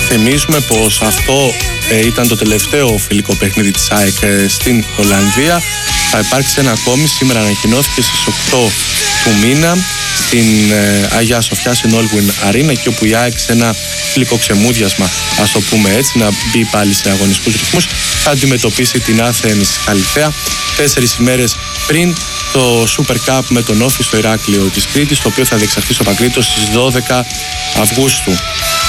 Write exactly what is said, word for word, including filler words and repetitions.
θυμίζουμε πως αυτό ε, ήταν το τελευταίο φιλικό παιχνίδι της ΑΕΚ ε, στην Ολλανδία. Θα υπάρξει ένα ακόμη, σήμερα ανακοινώθηκε στις οκτώ του μήνα στην ε, Αγία Σοφιά, στην Allwyn Arena, εκεί όπου η ΑΕΚ σε ένα φιλικό ξεμούδιασμα, ας το πούμε έτσι, να μπει πάλι σε αγωνιστικούς ρυθμούς, θα αντιμετωπίσει την Athens Καλυθέα τέσσερις ημέρες πριν το Super Cup με τον Όφη στο Ηράκλειο της Κρήτης, το οποίο θα διεξαχθεί στο Παγκρίτο στις δώδεκα Αυγούστου.